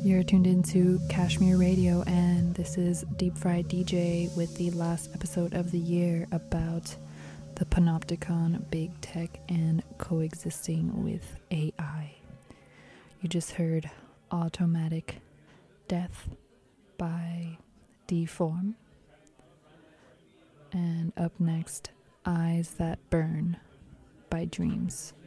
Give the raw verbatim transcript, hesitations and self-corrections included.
You're tuned into Kashmir Radio, and this is Deep Fried D J with the last episode of the year about the Panopticon, Big Tech, and coexisting with A I. You just heard Automatic Death by Deform. And up next, Eyes That Burn by Dreams.